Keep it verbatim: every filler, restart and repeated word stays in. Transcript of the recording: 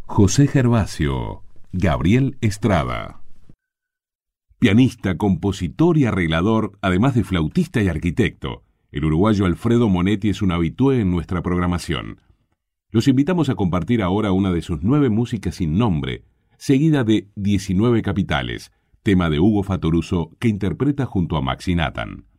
José Gervasio, Gabriel Estrada. Pianista, compositor y arreglador, además de flautista y arquitecto, el uruguayo Alfredo Monetti es un habitué en nuestra programación. Los invitamos a compartir ahora una de sus nueve músicas sin nombre, seguida de diecinueve Capitales, tema de Hugo Fatoruso que interpreta junto a Maxi Nathan.